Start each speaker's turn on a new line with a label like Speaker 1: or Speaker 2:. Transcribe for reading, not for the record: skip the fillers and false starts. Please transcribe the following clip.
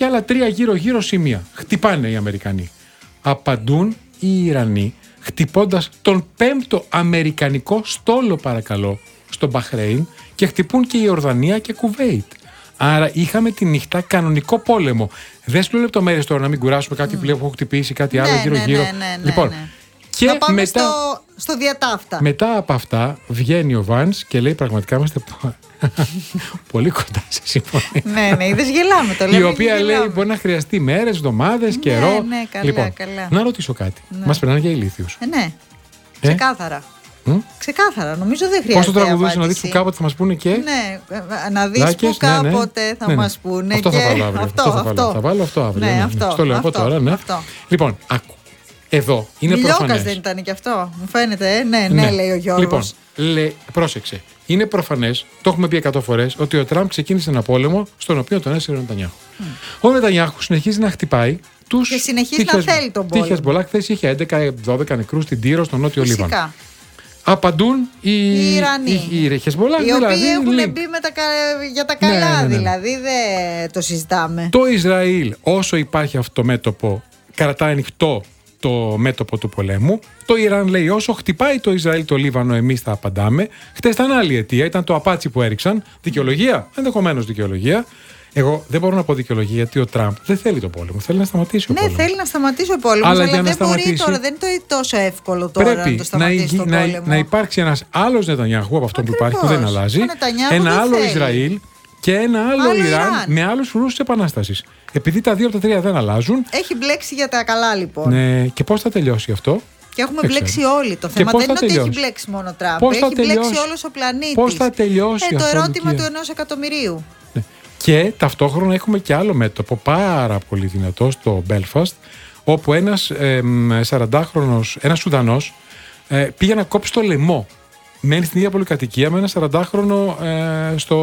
Speaker 1: άλλα 3 γύρω-γύρω σημεία. Χτυπάνε οι Αμερικανοί. Απαντούν οι Ιρανοί, χτυπώντας τον 5ο αμερικανικό στόλο, παρακαλώ, στο Μπαχρέιν, και χτυπούν και η Ορδανία και Κουβέιτ. Άρα είχαμε τη νύχτα κανονικό πόλεμο. Δεν σου λέω λεπτομέρειες τώρα, να μην κουράσουμε κάτι που έχω χτυπήσει, κάτι άλλο γύρω-γύρω. Λοιπόν, και
Speaker 2: να πάμε
Speaker 1: μετά,
Speaker 2: στο διατάφτα.
Speaker 1: μετά από αυτά βγαίνει ο Βάνς και λέει: πραγματικά είμαστε πολύ κοντά σε συμφωνία.
Speaker 2: Ναι, είδες, γελάμε το λέμε.
Speaker 1: Η οποία λέει: μπορεί να χρειαστεί μέρες, εβδομάδες, καιρό.
Speaker 2: Ναι, καλά,
Speaker 1: λοιπόν,
Speaker 2: καλά.
Speaker 1: να ρωτήσω κάτι. Μας περνάνε για ηλίθιους.
Speaker 2: Ναι, ξεκάθαρα. Ξεκάθαρα, νομίζω δεν χρειάζεται.
Speaker 1: Πώς το τραγουδούσε, να δεις που κάποτε θα μας πούνε και.
Speaker 2: Ναι, να δεις που κάποτε θα μας πούνε.
Speaker 1: Αυτό θα βάλω αύριο. Θα βάλω αυτό αύριο.
Speaker 2: Ναι, αυτό.
Speaker 1: Στο λέω από τώρα, ναι. Λοιπόν, εδώ είναι προφανές.
Speaker 2: Μιλιόκας δεν ήταν και αυτό, μου φαίνεται. Ναι, λέει ο Γιώργος.
Speaker 1: Λοιπόν, πρόσεξε. Είναι προφανές, το έχουμε πει 100 φορές, ότι ο Τραμπ ξεκίνησε ένα πόλεμο στον οποίο τον έσυρε ο Νετανιάχου. Ο Νετανιάχου συνεχίζει να χτυπάει τους. Και
Speaker 2: συνεχίζει να θέλει τον πόλεμο.
Speaker 1: Τη Χεσμπολάχ, χθες είχε 11-12 νεκρούς στην Τύρο, στο νότιο Λίβανο. Απαντούν οι Ιρανοί. Οι Χεσμπολάχ,
Speaker 2: οι οποίοι έχουν μπει για τα καλά, δηλαδή δεν το συζητάμε.
Speaker 1: Το Ισραήλ, όσο υπάρχει αυτό το μέτωπο, κρατάει ανοιχτό το μέτωπο του πολέμου. Το Ιράν λέει: όσο χτυπάει το Ισραήλ το Λίβανο, εμείς θα απαντάμε. Χτες ήταν άλλη αιτία, ήταν το απάτσι που έριξαν. Δικαιολογία, ενδεχομένως δικαιολογία. Εγώ δεν μπορώ να πω δικαιολογία, γιατί ο Τραμπ δεν θέλει τον πόλεμο. Θέλει να σταματήσει ο πόλεμος.
Speaker 2: Ναι, θέλει να σταματήσει ο πόλεμος, αλλά δεν μπορεί τώρα. Δεν είναι τόσο εύκολο τώρα να το σταματήσει τον πόλεμο.
Speaker 1: Να υπάρξει ένας άλλος Νετανιάχου από αυτό που υπάρχει, που δεν αλλάζει. Ένα άλλο Ισραήλ και ένα άλλο Ιράν με άλλους φρουρούς της Επανάστασης. Επειδή τα δύο από τα τρία δεν αλλάζουν.
Speaker 2: Έχει μπλέξει για τα καλά, λοιπόν.
Speaker 1: Ναι, και πώς θα τελειώσει αυτό.
Speaker 2: Και έχουμε μπλέξει όλοι. Το θέμα δεν είναι ότι έχει μπλέξει μόνο ο Τραμπ. Έχει μπλέξει όλος ο πλανήτης.
Speaker 1: Πώς θα τελειώσει
Speaker 2: το
Speaker 1: αυτό.
Speaker 2: ερώτημα του 1 εκατομμυρίου.
Speaker 1: Ναι. Και ταυτόχρονα έχουμε και άλλο μέτωπο πάρα πολύ δυνατό στο Μπέλφαστ, όπου ένας 40χρονος, ένας Σουδανός, πήγε να κόψει το λαιμό. Μένει στην ίδια πολυκατοικία με ένα 40χρονο στο